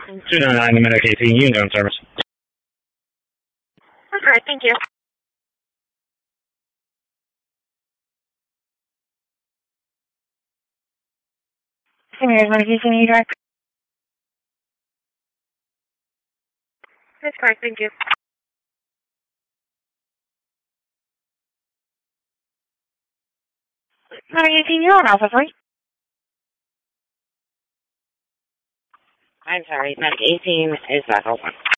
299 the Medic 18, unit on service. That's right, thank you. Seniors, Medic 18, you direct? That's correct, thank you. Medic 18, you're on Alpha 3. I'm sorry, Medic 18 is back open.